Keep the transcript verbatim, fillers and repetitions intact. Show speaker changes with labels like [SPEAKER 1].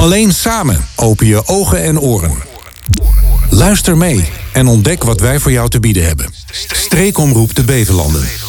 [SPEAKER 1] Alleen samen open je ogen en oren. Luister mee en ontdek wat wij voor jou te bieden hebben. Streekomroep de Beverlanden.